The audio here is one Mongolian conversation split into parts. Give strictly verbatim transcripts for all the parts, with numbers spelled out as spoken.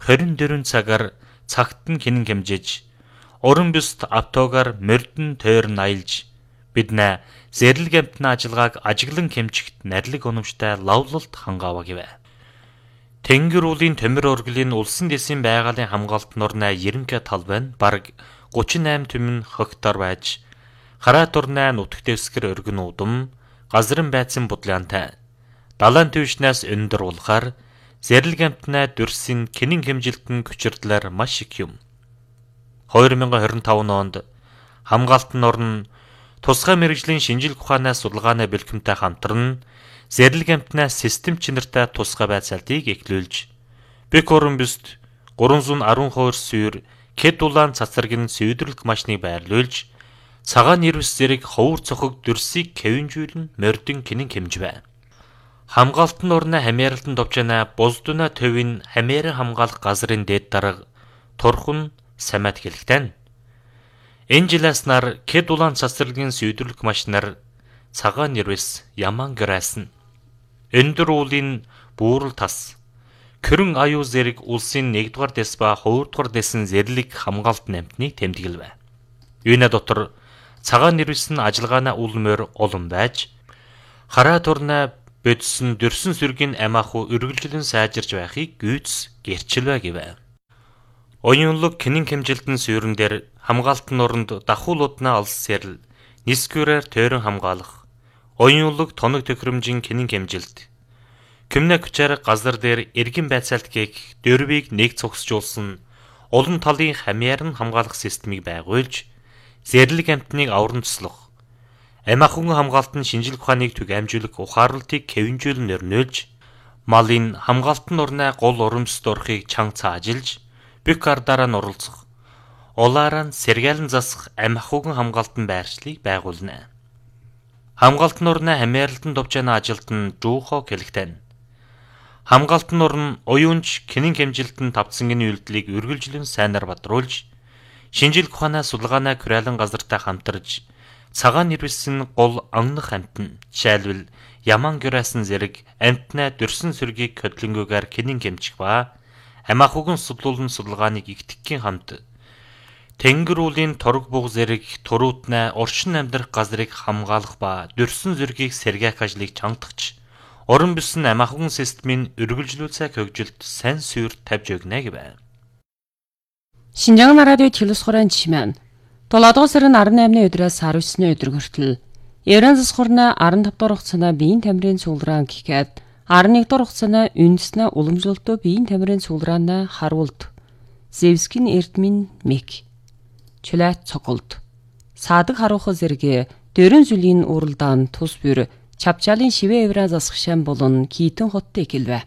хорин дөрвөн цагаар цагт нь хинэн хэмжиж, уран бүст автогаар мордон тойрон аялж, биднээ зэрлэг амтны ажиллагааг ажиглан хэмжихт нарилэг уламжтай лавлалт хангаава гэвэ. Тэнгэр уулын төмөр оргилын улсын дэсийн байгалийн хамгаалт нурнаа ерөнхий талбай нь бараг гучин осем түмэн хектар байж, хараа турнаа нутаг дэвсгэр өргөн удам, газрын байцын будлаантай, далайн төвшнээс өндөр улахаар зэрлэг амтнаа дүрсийн кинэн хэмжилтэн күчирдлэр маш их юм. две тысячи двадцать пять онд хамгаалтын орн тусгай мэргэжлийн шинжилгээ ухаанаас судалгааны бэлтгэмтэй хамтран зэрлэг амтнаа систем чинэртэй тусгай байцаалтыг эхлүүлж, бек орон бүст гурван зуун арван хоёр суур кед улаан цацрагын сүйдэрлэх машиныг байрлуулж, цагаан нэрвс зэрэг ховор цохог дүрсийг кевинжүүлэн мордын кинэн хэмжвэ. Хамгаалтын орны хамааралтан товчана буздуна төвийн хамааран хамгаалах газрын дээд дарга турхан самат хэлэхтэн. Энэ жилээс нар кед улаан цацрагын сүйдэрлэх машинаар цагаан нэрвс яман гэрээсэн. Өндөр уулын буурал тас, Көрөн аюу зэрэг улсын нэгдүгээр дэс ба хоёрдугаар дэсийн зэрлэг хамгаалтын амтныг тэмдэглэв. Юуна дотор цагаан нэрвс нь ажиллагаанаа улмөр олон байж, хараа турнаа бодсон дөрсөн сүргийн амааху үргэлжлэн сайжирч байхыг гүйц гэрчилвэ гэвэ. Оюунлог кинэн хэмжилтэн суурин дээр хамгаалтын оронд дахуулууднаа олс сэрл, нисгүүрээр тойрон хамгаалах, оюунлог тоног төхөөрөмжийн кинэн хэмжилт, Кэмнэ хүчээр газар дээр эргэн байцаалт гээх дөрвийг нэг цогсжуулсан олон талын хамааран хамгаалах системийг байгуулж, зэрлэг амтныг авран туслах, амиахан хамгаалтын шинжилгээ ухааныг түг амжуулах ухаарлалтыг кевинжүүлэн өрнөөлж, малын хамгаалтын орнаа гол урамсд орохыг чанга цаажилж, бик ардаараа нуралцах, улаараа сэргээлэн засах амиахан хамгаалтын байршлыг байгуулна. Хамгаалтын орнаа хамааралтан товчаана ажилт нь жуухо хэлэхтэн. Хамгаалтын орн оюунч кинэн хэмжилтэн тавцангийн үйлдэлийг үргэлжлэн сайнаар бадруулж, шинжилгээ ухаанаа судалгаанаа Куралан газартай хамтарж, цагаан нэрвсэн гол аннах амтн, жишээлбэл яман гэрээсэн зэрэг амтнаа дөрсөн сүргийг хөдлөнгөөр кинэн хэмжих ба амиахугн судлуулан судалгааныг игтгэхийн хамт тэнгэр уулын торог буг зэрэг туруутнаа оршин амьдрах газрыг хамгаалах ба дөрсөн зүргийг сэргээх ажлыг чангатгч, орон бүсэн амиахан системийн үргэлжлүүлсэх хөгжилд сайн суур тавьж өгнө гэв. Шинжаан радио телевизхорын жишмэн долоодугаар сарын арван наймны өдрөөс арван есний өдөр хүртэл Иран засхорна арван тавд дахь хугацааны биеийн тамирын цуглаан гэхэд арван нэгдүгээр хугацааны үндэснэ уламжлалтоо биеийн тамирын цуглаанаа харуулт Зевскин эрдмийн мэг чулайт цоголд саадаг харуухо зэрэг дөрөн зүлийн уралдаан тус бүр чапчалын шивэ евра засгшан болон китэн хоттой эхэлвэ.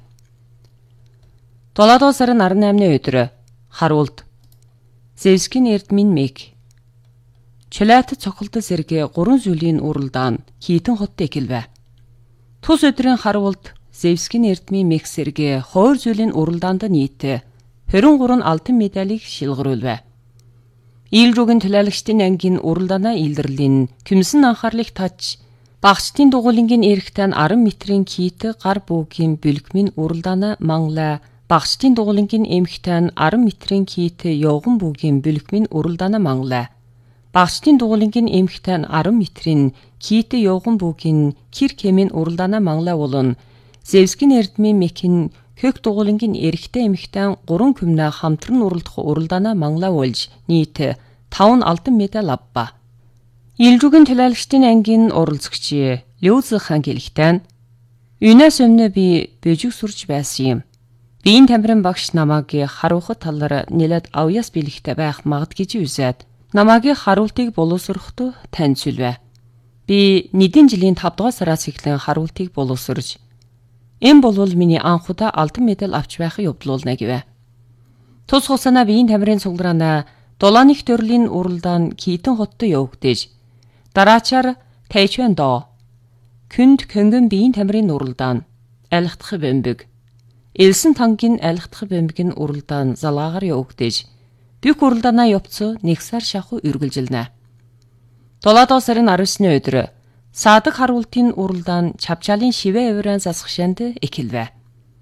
долоодугаар сарын арван наймны өдөр харуулт Зевскин эрдмийн мэг чулайт цоголд зэрэг гурван зүлийн уралдаан китэн хоттой эхэлвэ. Тус өдрийн харуулт Зевскин эрдмийн мэг зэрэг хоёр зүлийн уралдаанд нийт двадцать три алтан медалийг шилгэрүүлвэ. Ийлрүүгийн төлөөлөгчдийн ангийн уралдаанаа илэрлэн küмсэн анхаарлыг татж, багцтын дугуулингийн эрэгтэн арван метрийн кит гар бүүгийн бэлгмийн уралдаанаа манглаа, багцтын дугуулингийн эмэгтэн арван метрийн кит явган бүүгийн бэлгмийн уралдаанаа манглаа, багцтын дугуулингийн эмэгтэн арван метрийн кит явган бүүгийн кир кемийн уралдаанаа манглаа болон Зевскин эрдмийн мекин хök дугуулингийн эрэгтэй эмэгтэн гурван küмнэ хамтран уралдах уралдаанаа манглаа болж нийт таван алтан медаль авва. Ийлрүүгийн төлөөлөгчдийн ангийн оролцогч Лю Зихан хэлэхдээ "Юунаас өмнө би бежиг сурч байсан юм. Биеийн тамирын багш намайг харуухад талаар нэлээд авьяас бэлэгтэй байх магад гэж үзээд намайг харуултыг боловсроход танилцуулвэ. Би нэгэн жилийн тавд дугаар сараас эхлэн харуултыг боловсрож, энэ болвол миний анхудаа алтан медаль авч байхыг явуулна гэвэ. Тус хугацаанд биеийн тамирын цуглаанаа долооных төрлийн уралдаан китэн хоттой явагдаж, дараачаар Тэйчвэндо, Күнд Көнгөн биеийн тамирын уралдаан, айлхдах бэмбэг, Элсэн тангийн айлхдах бэмбэгийн уралдаан залгаагаар явагдаж, бик уралдаанаа явцсан нэг сар шахуу үргэлжилнэ. долоодугаар сарын арван есний өдөр саадаг харуултын уралдаан чапчалын шивэ евран засгшанд эхэлвэ.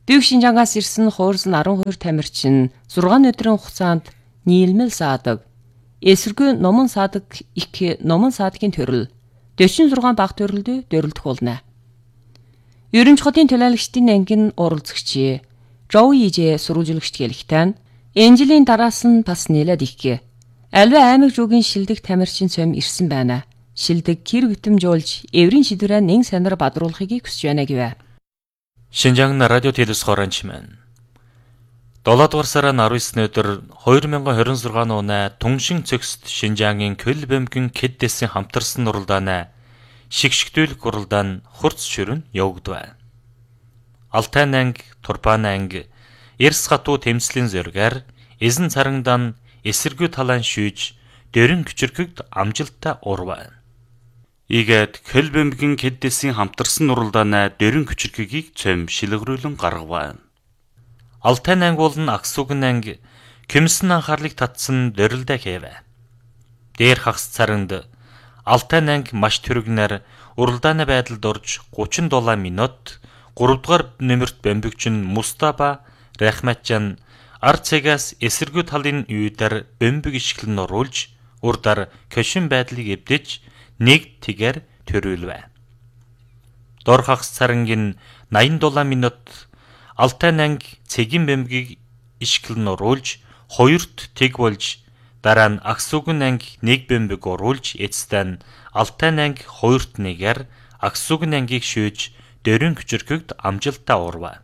Büyük Шинжангаас ирсэн хуурс нь арван хоёр тамирчин зургаан өдрийн хугацаанд нийлмэл саадаг. Эсэргүй номон саадаг их номон саадгийн төрөл дөрвөн зургаан баг төрөлдөө дөрөлдөх болно. Ерөнч хотын төлөөлөгчдийн ангийн оролцогч Жоуи Ижээ сурвалжлагчд гэлэхтэн энэ жилийн дараас нь бас нэлээд их. Альва аймаг жуугийн шилдэг тамирчин цом ирсэн байна. Шилдэг гэр битэмжүүлж эврийн шидвэрээ нэн санаар бадруулахыг хүсэж байна гэвэ. Шинжаан радио телевиз хоранчмэн. долоо дугаар сарын арван есний өдөр двадцать двадцать шесть оны Түншин цэгцэд Шинжаангийн Көл бэмгэн Кэддэсийн хамтарсан уралдааны шигшгдүүлэх уралдаан хурц шүрэн явагдав. Алтай анги, Турпан анги, Эрс хатуу тэмцлийн зэргээр эзэн царандан эсэргүй талаан шүүж дөрөн küçürküд амжилттай урваа. Ийгээд Көл бэмгэн Кэддэсийн хамтарсан уралдааны дөрөн küçürкüгийг цөм шилгэрүүлэн гаргаваа. Алтай анги болон Аксугн анги Кэмсэн анхаарлыг татсан дөрөлдөө хийвэ. Дээр хагас царанд Алтай анги маш түргнээр уралдааны байдалд орж гучин долоо минут гурав дугаар нэмэрт бомбигчин Мустафа Рахматжан Арцегаас эсэргүй талын үйдэр бомбиг ишгэлэн оруулж урдаар кошин байдлыг эвдэж нэг тэгэр төрүүлвэ. Дор хагас царангийн найман долоо минут Алтай анги цэгийн бомбигийг ишгэлэн оруулж хоёрт тэг болж дараа нь Аксугн анги нэг бомбиг оруулж эцэстээ нь Алтай анги хоёрт нэгээр Аксугн ангийг шүүж дөрөн küçürküд амжилттай урваа.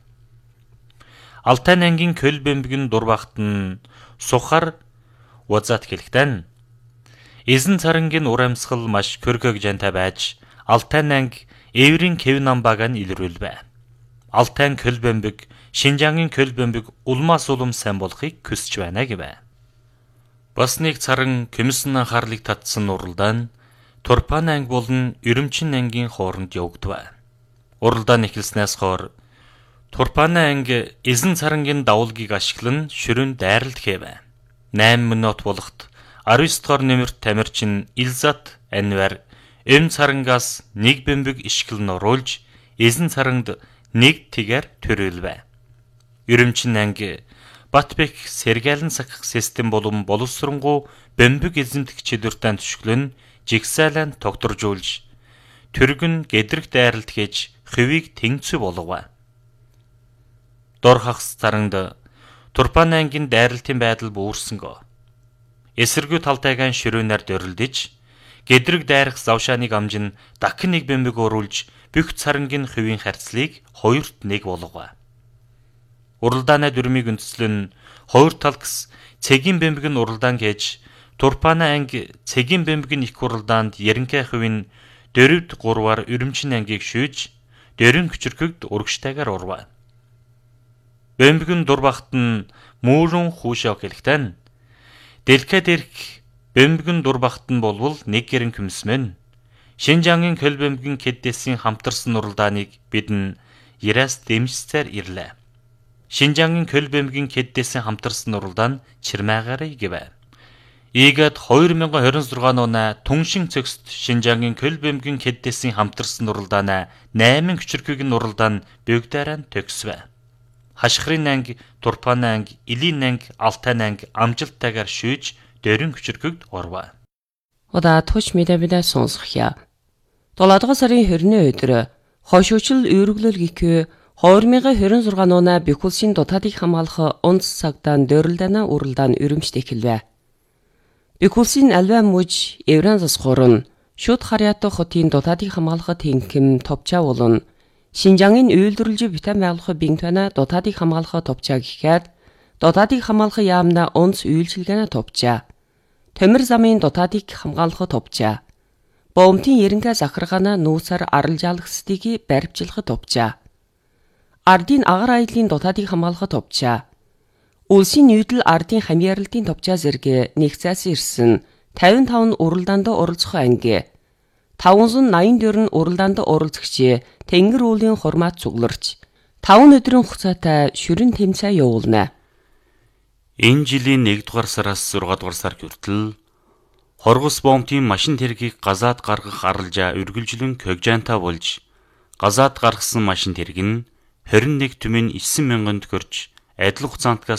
Алтай ангийн Көл бомбигийн дурбагт нь сухар Узат хэлэхдээ эзэн царангийн ур амьсгал маш көргөг жантай байж Алтай анги эврийн Кевин амбаг нь илрүүлвэ. Алтай Көл бомбиг Шинжаангийн Көл бомбиг улмаас улам сайн болохыг хүсэж байна гэвэ. Бас нэг царан Кэмсэн анхаарлыг татсан уралдаан Турпан анги болон Өрөмчин ангийн хооронд явагдав. Уралдаан эхэлснээс хойш Турпан анги эзэн царангийн давуулгийг ашиглан шүрэн дайралт хийвэ. найман минут болоход арван девять дугаар нэмэрт тамирчин Илзат Анвар эм царангаас нэг бомбиг ишгэлэн оруулж эзэн царанд нэг тэгэр төрүүлвэ. Өрөмчин анги Батбек сэргэлэн сахих систем болон боловсронгуй бомбиг эзэмдэх чидвэртэн түшгэлэн жигсайлан тогтворжуулж түргэн гэдрэг дайралт хийж хөвийг тэнцүү болгов. Дор хагас царанд Турпан ангийн дайралтын байдал буурсанго. Эсэргүй талтайгаан ширүүнээр дөрөлдөж гэдрэг дайрах завшааныг амжин дахин нэг бомбиг оруулж бүх царангийн хөвийн харьцлыг хоёрт нэг болгов. Уралдааны дүрмийг үндэслэн хоёр талкс цэгийн бомбиг нь уралдаан хийж Турпан анги цэгийн бомбиг нь их уралдаанд яринкай хөвийн дөрөвд гурваар Өрөмчин ангийг шүүж дөрөн küçürküд урагштайгаар урваа. Бомбиг нь дурбагт нь мөрөн хүүшөө хэлэхдээ Дэлхэ дэрх бомбиг нь дурбагт нь болвол нэг гэрэн хүмсмэн. Шинжаангийн Көл бомбигийн Кэддэсийн хамтарсан уралдааныг бид нь Яраас дэмжсээр ирлээ. Шинжаангийн Көл бомбигийн Кэддэсийн хамтарсан уралдаан чирмээгарыг гэвэ. Ийгээд двадцать двадцать шесть оны Түншин цэгцэд Шинжаангийн Көл бомбигийн Кэддэсийн хамтарсан уралдааны найман küçürküгийн уралдаан бөгдөрөн төгсвэ. Хашхрын анги, Турпан анги, Илийн анги, Алтай анги амжилттайгаар шүүж дөрөн küçürküд орваа. Удаа туш мэдээ сонсохъя. долоо дугаар сарын двадцать өдөр хошуучл өөрөглөлгийхөө двадцать двадцать шесть оны Бекулсын дутаадыг хамгаалах онц цагдаан дөрөлдөнө уралдаан өрөмжт эхэлвэ. Бекулсын альва муж Евран засгуурн шууд харьяатах хотын дутаадыг хамгаалах тэнхэм товчаа болон Шинжаангийн үйлдвэрлэж битэн байгуулах бинтвэна дутаадыг хамгаалах товчаа гэхэд дутаадыг хамгаалах яамна онц үйлчилгээний товчаа. Төмөр замын дутаадыг хамгаалах товчаа. Бомтын яринга захаргаана нууцаар аралжаалагсдыг баримжилах товчаа. Ардын агаар аяллын дутаадыг хамгаалах товчаа. Улсын нийтлэл ардын хамьяаралтын товчаа зэрэг нэгцээс ирсэн тавин таван уралдаанд оролцох анги. таван восемьдесят уралдаанд оролцогч Тэнгэр уулын хурмаат цугларч таван өдрийн хугацаатай шүрэн тэмцээн явуулна. Энэ жилийн нэгдүгээр сараас зургаадугаар сар хүртэл хоргос бомтын машин тэргийг газаад гаргах аралжаа үргэлжлэн когжаантай болж газаад гаргасан машин тэрэг нь twenty-one түмэн nine мянган төгрөж адил хугацаантаа